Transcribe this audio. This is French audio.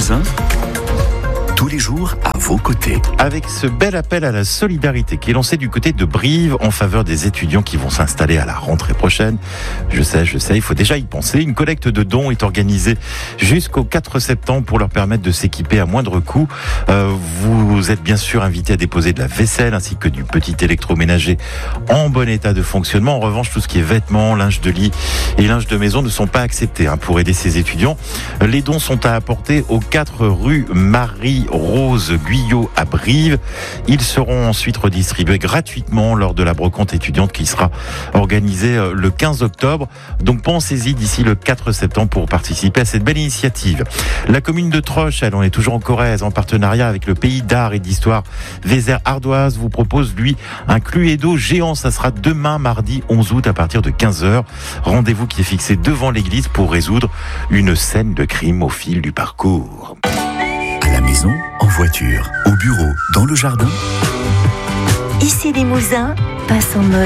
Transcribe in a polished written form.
Limousin, tous les jours à vos côtés. Avec ce bel appel à la solidarité qui est lancé du côté de Brive en faveur des étudiants qui vont s'installer à la rentrée prochaine. Je sais, il faut déjà y penser. Une collecte de dons est organisée jusqu'au 4 septembre pour leur permettre de s'équiper à moindre coût. Vous êtes bien sûr invités à déposer de la vaisselle ainsi que du petit électroménager en bon état de fonctionnement. En revanche, tout ce qui est vêtements, linge de lit et linge de maison ne sont pas acceptés pour aider ces étudiants. Les dons sont à apporter aux 4 rue Marie-Rose Guyot à Brive. Ils seront ensuite redistribués gratuitement lors de la brocante étudiante qui sera organisée le 15 octobre. Donc pensez-y d'ici le 4 septembre pour participer à cette belle initiative. La commune de Troche, elle en est toujours en Corrèze, en partenariat avec le pays d'art et d'histoire Vézère-Ardoise, vous propose lui un cluedo géant. Ça sera demain mardi 11 août à partir de 15h. Rendez-vous qui est fixé devant l'église pour résoudre une scène de crime au fil du parcours. À la maison, en voiture, au bureau, dans le jardin. Ici Limousin, passe en mode